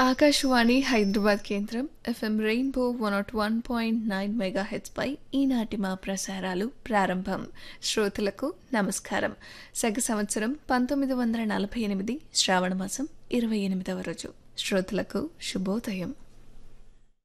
ఆకాశవాణి హైదరాబాద్ కేంద్రం FM rainbow 101.9 మెగాహెట్స్పై ఈనాటి మా ప్రసారాలు ప్రారంభం. శ్రోతలకు నమస్కారం. శక సంవత్సరం 1948 శ్రావణ మాసం 28వ రోజు. శ్రోతలకు శుభోదయం.